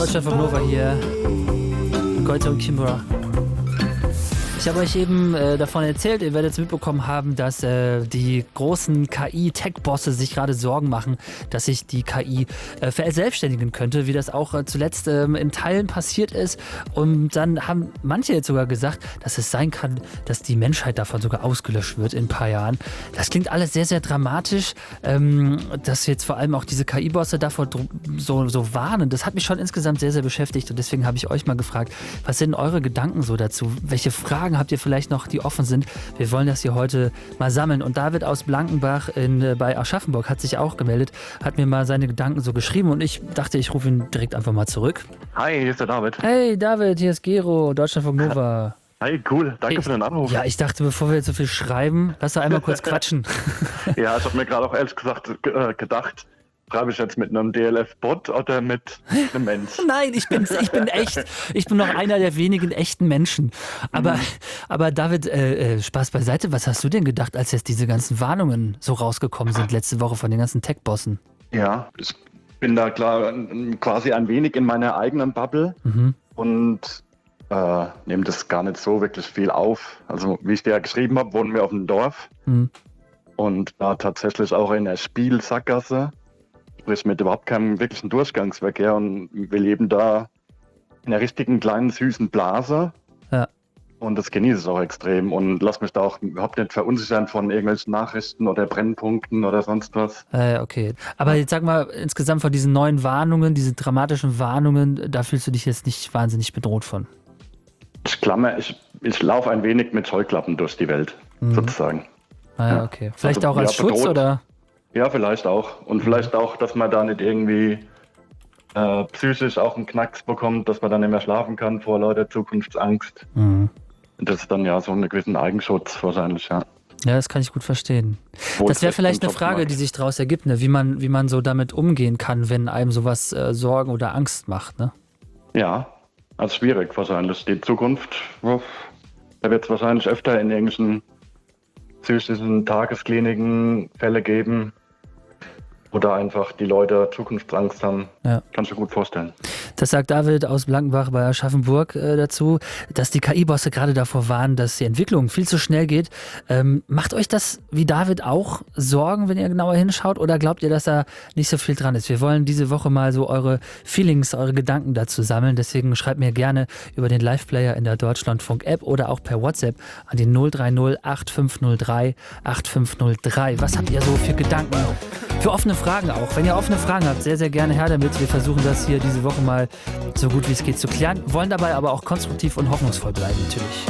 Deutschlandfunk Nova hier. Goethe und Kimbra. Ich habe euch eben davon erzählt, ihr werdet es mitbekommen haben, dass die großen KI-Tech-Bosse sich gerade Sorgen machen, dass sich die KI verselbstständigen könnte, wie das auch zuletzt in Teilen passiert ist. Und dann haben manche jetzt sogar gesagt, dass es sein kann, dass die Menschheit davon sogar ausgelöscht wird in ein paar Jahren. Das klingt alles sehr, sehr dramatisch, dass jetzt vor allem auch diese KI-Bosse davor so warnen. Das hat mich schon insgesamt sehr, sehr beschäftigt und deswegen habe ich euch mal gefragt, was sind eure Gedanken so dazu? Welche Fragen habt ihr vielleicht noch, die offen sind? Wir wollen das hier heute mal sammeln. Und David aus Blankenbach bei Aschaffenburg hat sich auch gemeldet, hat mir mal seine Gedanken so geschrieben und ich dachte, ich rufe ihn direkt einfach mal zurück. Hi, hier ist der David. Hey David, hier ist Gero, Deutschlandfunk Nova. Hi, cool. Danke für den Anruf. Ja, ich dachte, bevor wir jetzt so viel schreiben, lass doch einmal kurz quatschen. Ja, ich habe mir gerade auch ehrlich gesagt gedacht, schreibe ich jetzt mit einem DLF-Bot oder mit einem Mensch? Nein, ich bin echt. Ich bin noch einer der wenigen echten Menschen. Aber David, Spaß beiseite, was hast du denn gedacht, als jetzt diese ganzen Warnungen so rausgekommen sind letzte Woche von den ganzen Tech-Bossen? Ja, ich bin da klar quasi ein wenig in meiner eigenen Bubble und nehme das gar nicht so wirklich viel auf. Also wie ich dir ja geschrieben habe, wohnen wir auf dem Dorf und da tatsächlich auch in der Spielsackgasse. Sprich mit überhaupt keinem wirklichen Durchgangsverkehr und wir leben da in einer richtigen kleinen süßen Blase. Ja. Und das genieße ich auch extrem und lass mich da auch überhaupt nicht verunsichern von irgendwelchen Nachrichten oder Brennpunkten oder sonst was. Okay. Aber jetzt sag mal, insgesamt von diesen neuen Warnungen, diese dramatischen Warnungen, da fühlst du dich jetzt nicht wahnsinnig bedroht von? Ich laufe ein wenig mit Scheuklappen durch die Welt, sozusagen. Ja, okay. Vielleicht also, auch als Schutz, bedroht, oder? Ja, vielleicht auch. Und vielleicht auch, dass man da nicht irgendwie psychisch auch einen Knacks bekommt, dass man dann nicht mehr schlafen kann vor lauter Zukunftsangst. Das ist dann ja so einen gewissen Eigenschutz wahrscheinlich, ja. Ja, das kann ich gut verstehen. Das wäre vielleicht eine Frage, die sich daraus ergibt, ne? Wie man so damit umgehen kann, wenn einem sowas Sorgen oder Angst macht, ne? Ja, also schwierig wahrscheinlich. Die Zukunft, da wird es wahrscheinlich öfter in irgendwelchen psychischen Tageskliniken Fälle geben, oder einfach die Leute Zukunftsangst haben. Ja. Kannst du gut vorstellen. Das sagt David aus Blankenbach bei Aschaffenburg dazu, dass die KI-Bosse gerade davor warnen, dass die Entwicklung viel zu schnell geht. Macht euch das wie David auch Sorgen, wenn ihr genauer hinschaut, oder glaubt ihr, dass da nicht so viel dran ist? Wir wollen diese Woche mal so eure Feelings, eure Gedanken dazu sammeln. Deswegen schreibt mir gerne über den Live-Player in der Deutschlandfunk-App oder auch per WhatsApp an den 030 8503 8503. Was habt ihr so für Gedanken? Für offene Fragen auch. Wenn ihr offene Fragen habt, sehr, sehr gerne her damit. Wir versuchen das hier diese Woche mal so gut wie es geht zu klären, wollen dabei aber auch konstruktiv und hoffnungsvoll bleiben natürlich.